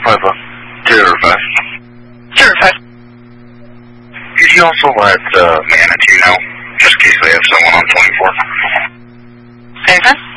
5, 205. 205. Could you also let Manatee know, just in case they have someone on 24? Anything?